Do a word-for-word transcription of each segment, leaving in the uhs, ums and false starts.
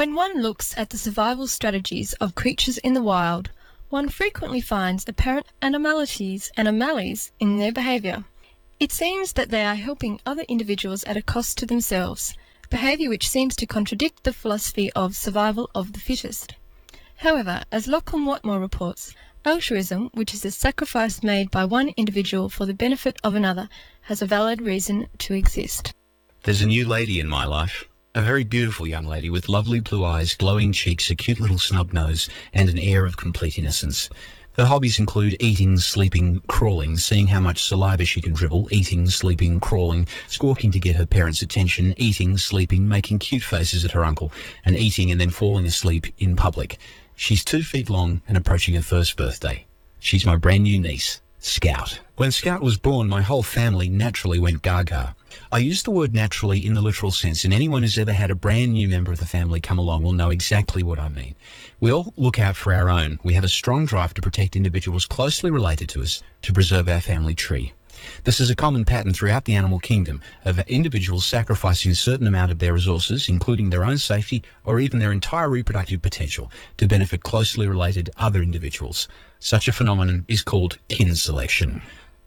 When one looks at the survival strategies of creatures in the wild, one frequently finds apparent anomalies and anomalies in their behaviour. It seems that they are helping other individuals at a cost to themselves, behaviour which seems to contradict the philosophy of survival of the fittest. However, as Lachlan Watmore reports, altruism, which is a sacrifice made by one individual for the benefit of another, has a valid reason to exist. There's a new lady in my life. A very beautiful young lady with lovely blue eyes, glowing cheeks, a cute little snub nose, and an air of complete innocence. Her hobbies include eating, sleeping, crawling, seeing how much saliva she can dribble, eating, sleeping, crawling, squawking to get her parents' attention, eating, sleeping, making cute faces at her uncle, and eating and then falling asleep in public. She's two feet long and approaching her first birthday. She's my brand new niece, Scout. When Scout was born, my whole family naturally went gaga. I use the word naturally in the literal sense, and anyone who's ever had a brand new member of the family come along will know exactly what I mean. We all look out for our own. We have a strong drive to protect individuals closely related to us, to preserve our family tree. This is a common pattern throughout the animal kingdom of individuals sacrificing a certain amount of their resources, including their own safety or even their entire reproductive potential, to benefit closely related other individuals. Such a phenomenon is called kin selection.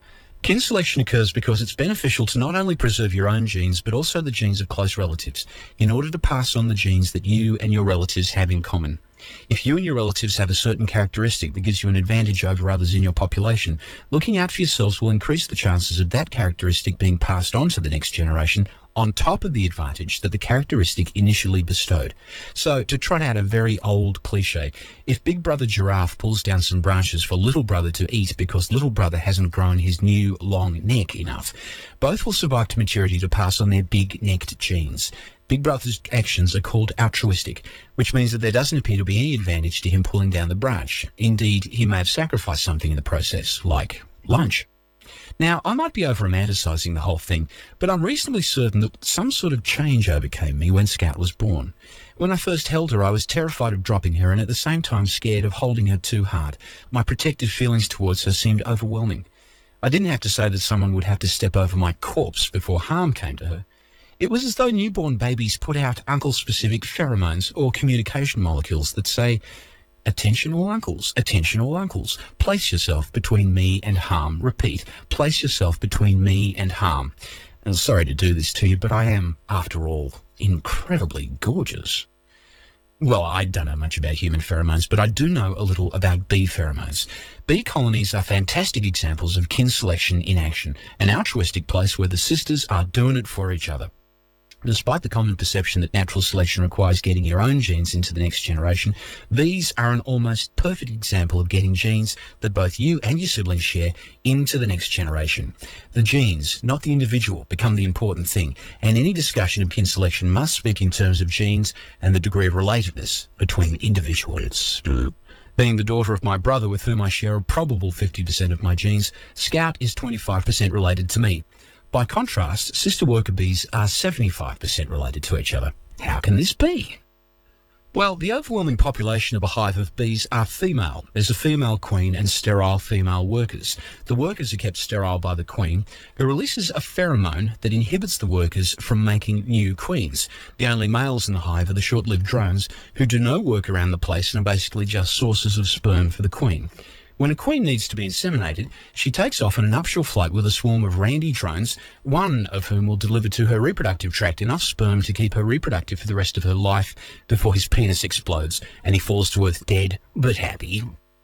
Kin selection occurs because it's beneficial to not only preserve your own genes, but also the genes of close relatives, in order to pass on the genes that you and your relatives have in common. If you and your relatives have a certain characteristic that gives you an advantage over others in your population, looking out for yourselves will increase the chances of that characteristic being passed on to the next generation, on top of the advantage that the characteristic initially bestowed. So, to trot out a very old cliche, if Big Brother Giraffe pulls down some branches for Little Brother to eat because Little Brother hasn't grown his new long neck enough, both will survive to maturity to pass on their big-necked genes. Big Brother's actions are called altruistic, which means that there doesn't appear to be any advantage to him pulling down the branch. Indeed, he may have sacrificed something in the process, like lunch. Now, I might be over-romanticising the whole thing, but I'm reasonably certain that some sort of change overcame me when Scout was born. When I first held her, I was terrified of dropping her and at the same time scared of holding her too hard. My protective feelings towards her seemed overwhelming. I didn't have to say that someone would have to step over my corpse before harm came to her. It was as though newborn babies put out uncle-specific pheromones or communication molecules that say, "Attention all uncles, attention all uncles, place yourself between me and harm." Repeat, place yourself between me and harm. And sorry to do this to you, but I am, after all, incredibly gorgeous. Well, I don't know much about human pheromones, but I do know a little about bee pheromones. Bee colonies are fantastic examples of kin selection in action, an altruistic place where the sisters are doing it for each other. Despite the common perception that natural selection requires getting your own genes into the next generation, these are an almost perfect example of getting genes that both you and your siblings share into the next generation. The genes, not the individual, become the important thing, and any discussion of kin selection must speak in terms of genes and the degree of relatedness between individuals. Being the daughter of my brother, with whom I share a probable fifty percent of my genes, Scout is twenty-five percent related to me. By contrast, sister worker bees are seventy-five percent related to each other. How can this be? Well, the overwhelming population of a hive of bees are female. There's a female queen and sterile female workers. The workers are kept sterile by the queen, who releases a pheromone that inhibits the workers from making new queens. The only males in the hive are the short-lived drones, who do no work around the place and are basically just sources of sperm for the queen. When a queen needs to be inseminated, she takes off on a nuptial flight with a swarm of randy drones, one of whom will deliver to her reproductive tract enough sperm to keep her reproductive for the rest of her life before his penis explodes and he falls to earth dead but happy.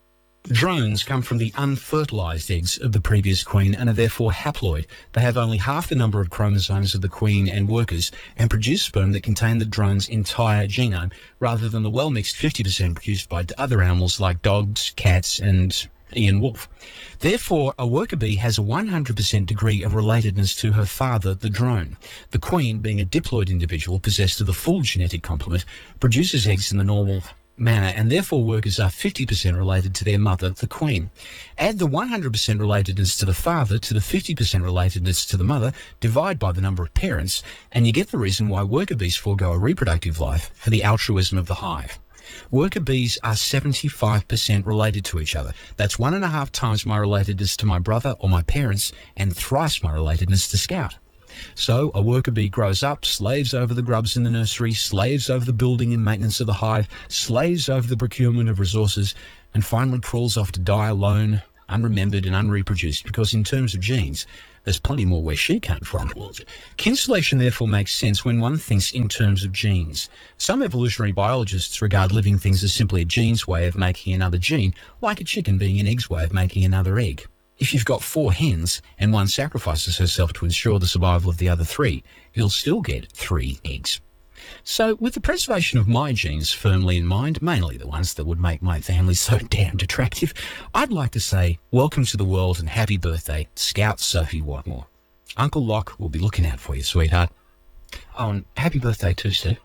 Drones come from the unfertilized eggs of the previous queen and are therefore haploid. They have only half the number of chromosomes of the queen and workers and produce sperm that contain the drone's entire genome, rather than the well-mixed fifty percent produced by other animals like dogs, cats, and Ian Wolfe. Therefore, a worker bee has a one hundred percent degree of relatedness to her father, the drone. The queen, being a diploid individual possessed of the full genetic complement, produces eggs in the normal manner, and therefore workers are fifty percent related to their mother, the queen. Add the one hundred percent relatedness to the father to the fifty percent relatedness to the mother, divide by the number of parents, and you get the reason why worker bees forego a reproductive life for the altruism of the hive. Worker bees are seventy-five percent related to each other. That's one and a half times my relatedness to my brother or my parents, and thrice my relatedness to Scout. So a worker bee grows up, slaves over the grubs in the nursery, slaves over the building and maintenance of the hive, slaves over the procurement of resources, and finally crawls off to die alone, unremembered and unreproduced, because in terms of genes, there's plenty more where she came from. Kin selection therefore makes sense when one thinks in terms of genes. Some evolutionary biologists regard living things as simply a gene's way of making another gene, like a chicken being an egg's way of making another egg. If you've got four hens and one sacrifices herself to ensure the survival of the other three, you'll still get three eggs. So, with the preservation of my genes firmly in mind, mainly the ones that would make my family so damned attractive, I'd like to say welcome to the world and happy birthday, Scout Sophie Watmore. Uncle Locke will be looking out for you, sweetheart. Oh, and happy birthday too, Sue.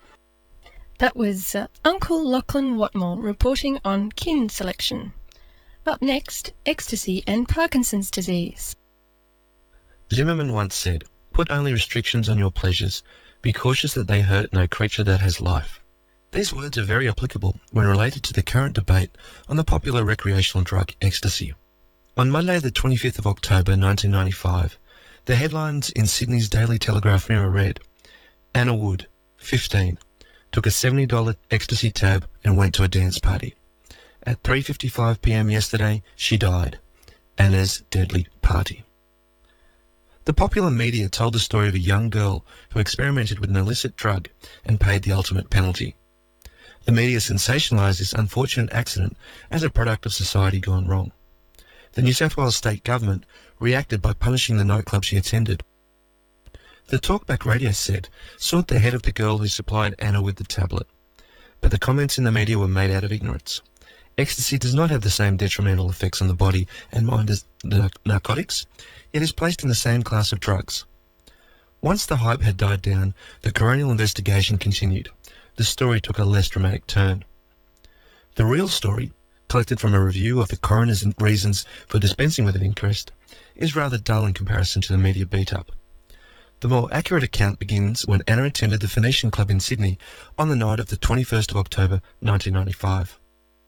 That was uh, Uncle Lachlan Watmore reporting on kin selection. Up next, ecstasy and Parkinson's disease. Zimmerman once said, "Put only restrictions on your pleasures. Be cautious that they hurt no creature that has life." These words are very applicable when related to the current debate on the popular recreational drug ecstasy. On Monday the twenty-fifth of October nineteen ninety-five, the headlines in Sydney's Daily Telegraph Mirror read, "Anna Wood, fifteen, took a seventy dollars ecstasy tab and went to a dance party. At three fifty-five p m yesterday, she died. Anna's deadly party." The popular media told the story of a young girl who experimented with an illicit drug and paid the ultimate penalty. The media sensationalised this unfortunate accident as a product of society gone wrong. The New South Wales state government reacted by punishing the nightclub she attended. The talkback radio set sought the head of the girl who supplied Anna with the tablet, but the comments in the media were made out of ignorance. Ecstasy does not have the same detrimental effects on the body and mind as nar- narcotics. It is placed in the same class of drugs. Once the hype had died down, the coronial investigation continued. The story took a less dramatic turn. The real story, collected from a review of the coroner's reasons for dispensing with an inquest, is rather dull in comparison to the media beat-up. The more accurate account begins when Anna attended the Phoenician Club in Sydney on the night of the twenty-first of October nineteen ninety-five.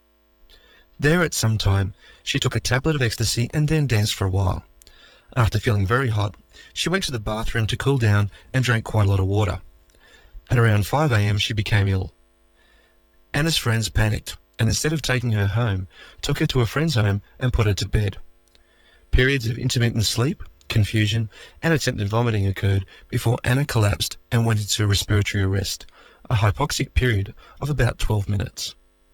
There at some time, she took a tablet of ecstasy and then danced for a while. After feeling very hot, she went to the bathroom to cool down and drank quite a lot of water. At around five a m she became ill. Anna's friends panicked and instead of taking her home, took her to a friend's home and put her to bed. Periods of intermittent sleep, confusion and attempted vomiting occurred before Anna collapsed and went into respiratory arrest, a hypoxic period of about twelve minutes.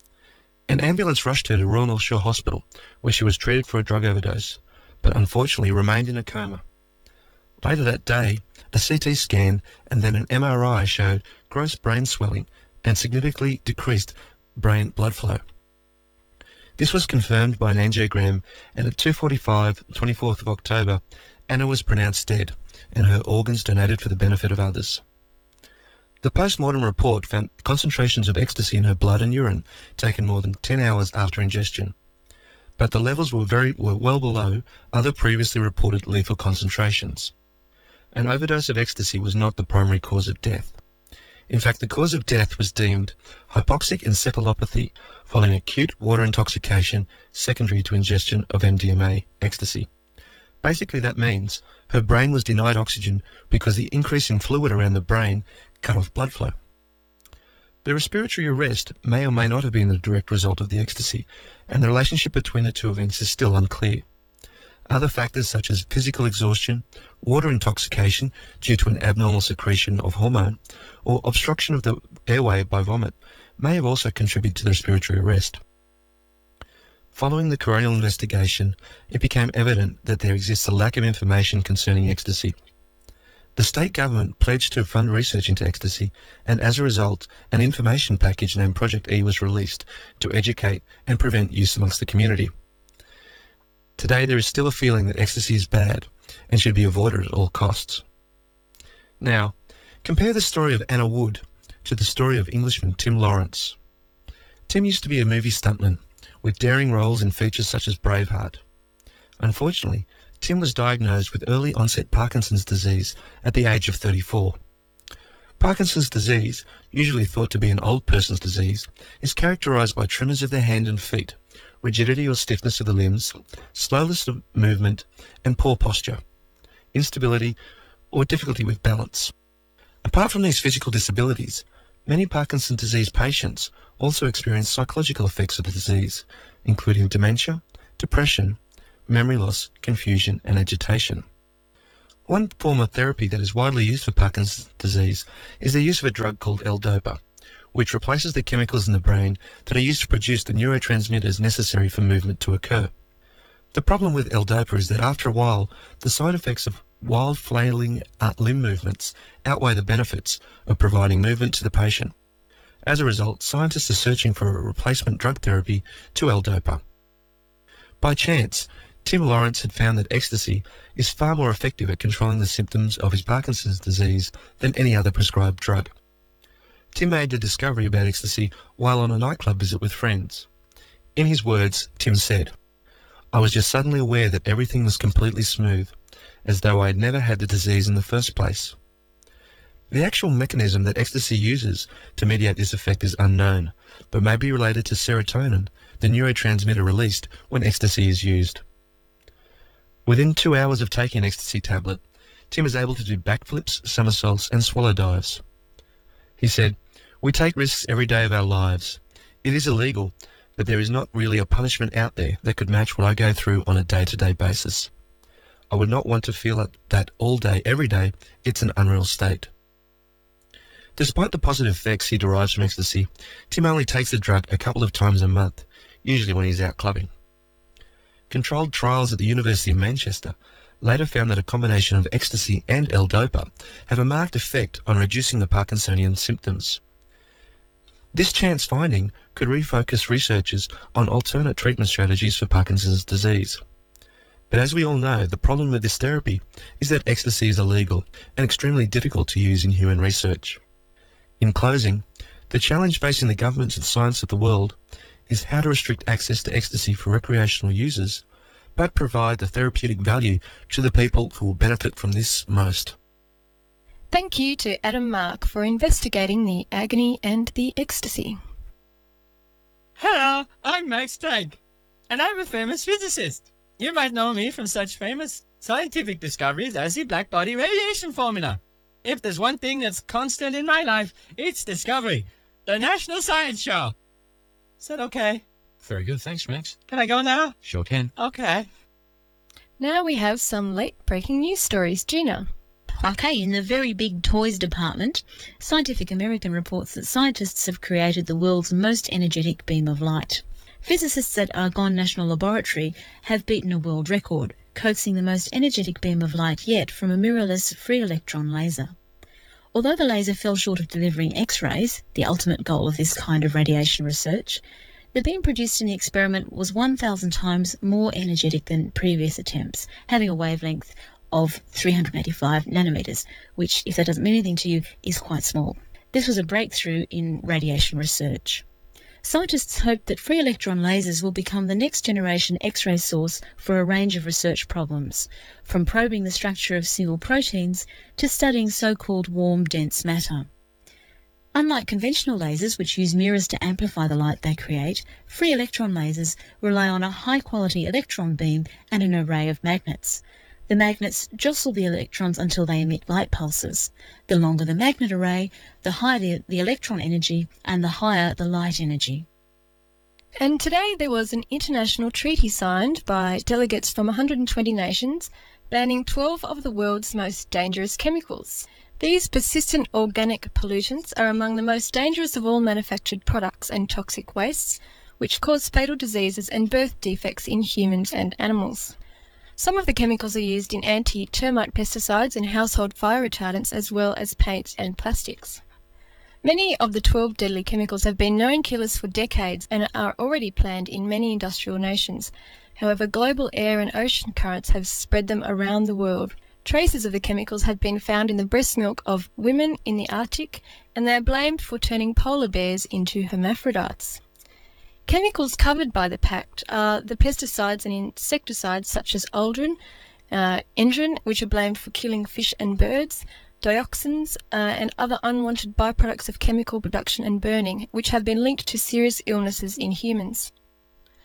An ambulance rushed her to Royal North Shore Hospital, where she was treated for a drug overdose, but unfortunately remained in a coma. Later that day, a C T scan and then an M R I showed gross brain swelling and significantly decreased brain blood flow. This was confirmed by an angiogram, and at two forty-five, twenty-fourth of October, Anna was pronounced dead, and her organs donated for the benefit of others. The post-mortem report found concentrations of ecstasy in her blood and urine taken more than ten hours after ingestion, but the levels were very were well below other previously reported lethal concentrations. An overdose of ecstasy was not the primary cause of death. In fact, the cause of death was deemed hypoxic encephalopathy following acute water intoxication secondary to ingestion of M D M A, ecstasy. Basically, that means her brain was denied oxygen because the increase in fluid around the brain cut off blood flow. The respiratory arrest may or may not have been the direct result of the ecstasy, and the relationship between the two events is still unclear. Other factors such as physical exhaustion, water intoxication due to an abnormal secretion of hormone, or obstruction of the airway by vomit may have also contributed to the respiratory arrest. Following the coronial investigation, it became evident that there exists a lack of information concerning ecstasy. The state government pledged to fund research into ecstasy, and as a result, an information package named Project E was released to educate and prevent use amongst the community. Today, there is still a feeling that ecstasy is bad and should be avoided at all costs. Now, compare the story of Anna Wood to the story of Englishman Tim Lawrence. Tim used to be a movie stuntman with daring roles in features such as Braveheart. Unfortunately, Tim was diagnosed with early onset Parkinson's disease at the age of thirty-four. Parkinson's disease, usually thought to be an old person's disease, is characterized by tremors of the hand and feet, rigidity or stiffness of the limbs, slowness of movement, and poor posture, instability or difficulty with balance. Apart from these physical disabilities, many Parkinson's disease patients also experience psychological effects of the disease, including dementia, depression, memory loss, confusion, and agitation. One form of therapy that is widely used for Parkinson's disease is the use of a drug called L-DOPA, which replaces the chemicals in the brain that are used to produce the neurotransmitters necessary for movement to occur. The problem with L-DOPA is that after a while, the side effects of wild flailing limb movements outweigh the benefits of providing movement to the patient. As a result, scientists are searching for a replacement drug therapy to L-DOPA. By chance, Tim Lawrence had found that ecstasy is far more effective at controlling the symptoms of his Parkinson's disease than any other prescribed drug. Tim made the discovery about ecstasy while on a nightclub visit with friends. In his words, Tim said, "I was just suddenly aware that everything was completely smooth, as though I had never had the disease in the first place." The actual mechanism that ecstasy uses to mediate this effect is unknown, but may be related to serotonin, the neurotransmitter released when ecstasy is used. Within two hours of taking an ecstasy tablet, Tim is able to do backflips, somersaults, and swallow dives. He said, "We take risks every day of our lives. It is illegal, but there is not really a punishment out there that could match what I go through on a day-to-day basis. I would not want to feel that all day, every day. It's an unreal state." Despite the positive effects he derives from ecstasy, Tim only takes the drug a couple of times a month, usually when he's out clubbing. Controlled trials at the University of Manchester later found that a combination of ecstasy and L-DOPA have a marked effect on reducing the Parkinsonian symptoms. This chance finding could refocus researchers on alternate treatment strategies for Parkinson's disease. But as we all know, the problem with this therapy is that ecstasy is illegal and extremely difficult to use in human research. In closing, the challenge facing the governments and science of the world is how to restrict access to ecstasy for recreational users, but provide the therapeutic value to the people who will benefit from this most. Thank you to Adam Mark for investigating the agony and the ecstasy. Hello, I'm Max Planck, and I'm a famous physicist. You might know me from such famous scientific discoveries as the black-body radiation formula. If there's one thing that's constant in my life, it's discovery. The National Science Show. Is that okay? Very good, thanks, Max. Can I go now? Sure can. Okay. Now we have some late breaking news stories. Gina. Okay, in the very big toys department, Scientific American reports that scientists have created the world's most energetic beam of light. Physicists at Argonne National Laboratory have beaten a world record, coaxing the most energetic beam of light yet from a mirrorless free electron laser. Although the laser fell short of delivering X-rays, the ultimate goal of this kind of radiation research, the beam produced in the experiment was one thousand times more energetic than previous attempts, having a wavelength of three hundred eighty-five nanometers, which, if that doesn't mean anything to you, is quite small. This was a breakthrough in radiation research. Scientists hope that free electron lasers will become the next generation X-ray source for a range of research problems, from probing the structure of single proteins to studying so-called warm, dense matter. Unlike conventional lasers, which use mirrors to amplify the light they create, free electron lasers rely on a high-quality electron beam and an array of magnets. The magnets jostle the electrons until they emit light pulses. The longer the magnet array, the higher the, the electron energy and the higher the light energy. And today there was an international treaty signed by delegates from one hundred twenty nations banning twelve of the world's most dangerous chemicals. These persistent organic pollutants are among the most dangerous of all manufactured products and toxic wastes, which cause fatal diseases and birth defects in humans and animals. Some of the chemicals are used in anti-termite pesticides and household fire retardants, as well as paints and plastics. Many of the twelve deadly chemicals have been known killers for decades and are already planned in many industrial nations. However, global air and ocean currents have spread them around the world. Traces of the chemicals have been found in the breast milk of women in the Arctic, and they are blamed for turning polar bears into hermaphrodites. Chemicals covered by the pact are the pesticides and insecticides such as aldrin, uh, endrin, which are blamed for killing fish and birds, dioxins, uh, and other unwanted byproducts of chemical production and burning, which have been linked to serious illnesses in humans.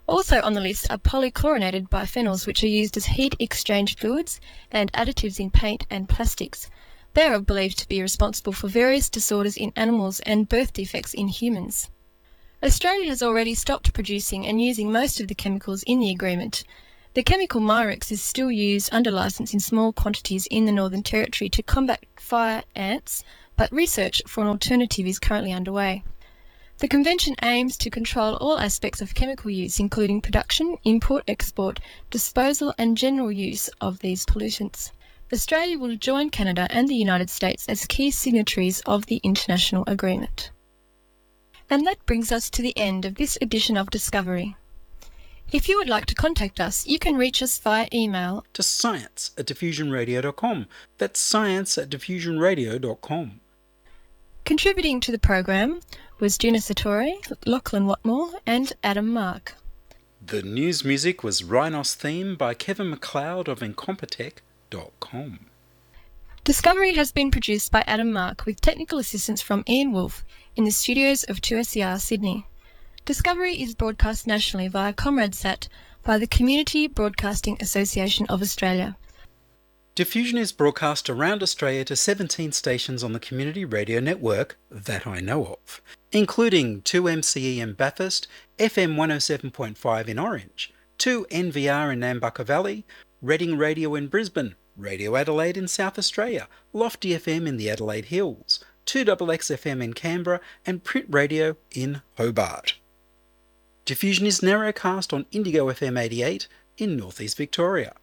Also on the list are polychlorinated biphenyls, which are used as heat exchange fluids and additives in paint and plastics. They are believed to be responsible for various disorders in animals and birth defects in humans. Australia has already stopped producing and using most of the chemicals in the agreement. The chemical Mirex is still used under licence in small quantities in the Northern Territory to combat fire ants, but research for an alternative is currently underway. The Convention aims to control all aspects of chemical use, including production, import, export, disposal and general use of these pollutants. Australia will join Canada and the United States as key signatories of the international agreement. And that brings us to the end of this edition of Discovery. If you would like to contact us, you can reach us via email to science at diffusion radio dot com. That's science at diffusion radio dot com. Contributing to the program was Gina Sartori, Lachlan Watmore and Adam Mark. The news music was Rhinos Theme by Kevin MacLeod of incompetech dot com. Discovery has been produced by Adam Mark with technical assistance from Ian Wolfe in the studios of two S E R Sydney. Discovery is broadcast nationally via ComradeSat by the Community Broadcasting Association of Australia. Diffusion is broadcast around Australia to seventeen stations on the community radio network that I know of, including two M C E in Bathurst, F M one oh seven point five in Orange, two N V R in Nambucca Valley, Reading Radio in Brisbane, Radio Adelaide in South Australia, Lofty F M in the Adelaide Hills, two X X F M in Canberra and Print Radio in Hobart. Diffusion is narrowcast on Indigo F M eighty-eight in Northeast Victoria.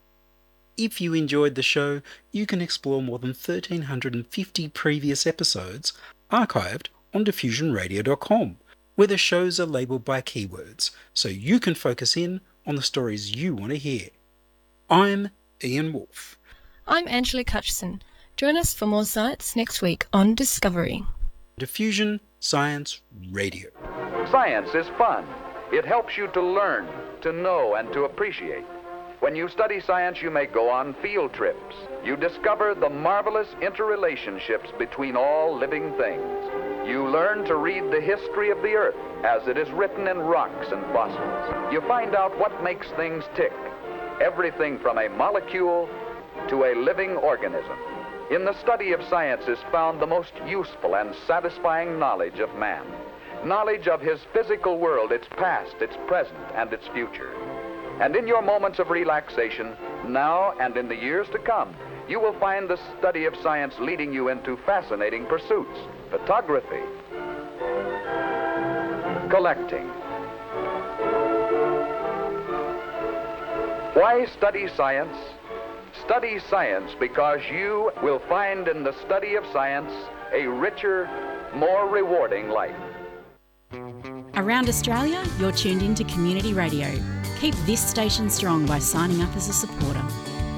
If you enjoyed the show, you can explore more than one thousand three hundred fifty previous episodes archived on diffusion radio dot com, where the shows are labelled by keywords, so you can focus in on the stories you want to hear. I'm Ian Wolfe. I'm Angela Cutchison. Join us for more science next week on Discovery. Diffusion Science Radio. Science is fun. It helps you to learn, to know, and to appreciate. When you study science, you may go on field trips. You discover the marvelous interrelationships between all living things. You learn to read the history of the Earth as it is written in rocks and fossils. You find out what makes things tick, everything from a molecule to a living organism. In the study of science is found the most useful and satisfying knowledge of man. Knowledge of his physical world, its past, its present, and its future. And in your moments of relaxation, now and in the years to come, you will find the study of science leading you into fascinating pursuits. Photography, collecting. Why study science? Study science because you will find in the study of science a richer, more rewarding life. Around Australia, you're tuned into Community Radio. Keep this station strong by signing up as a supporter.